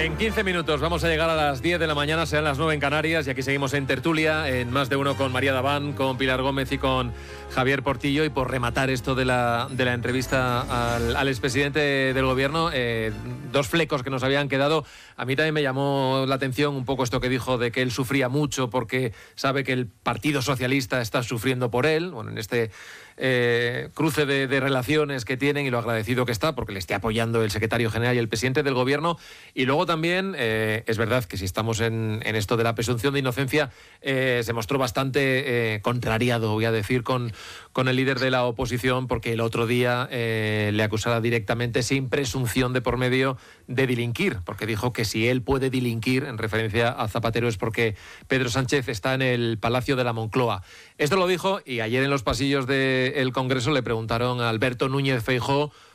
En 15 minutos vamos a llegar a las 10 de la mañana, serán las 9 en Canarias, y aquí seguimos en tertulia, en Más de Uno, con María Daván, con Pilar Gómez y con Javier Portillo. Y por rematar esto de la entrevista al expresidente del gobierno, dos flecos que nos habían quedado. A mí también me llamó la atención un poco esto que dijo de que él sufría mucho porque sabe que el Partido Socialista está sufriendo por él, bueno, en este cruce de relaciones que tienen, y lo agradecido que está porque le esté apoyando el secretario general y el presidente del gobierno. Y luego también es verdad que si estamos en esto de la presunción de inocencia, se mostró bastante contrariado, voy a decir, con el líder de la oposición, porque el otro día le acusaba directamente, sin presunción de por medio, de delinquir, porque dijo que si él puede delinquir, en referencia a Zapatero, es porque Pedro Sánchez está en el Palacio de la Moncloa. Esto lo dijo, y ayer en los pasillos del Congreso le preguntaron a Alberto Núñez Feijóo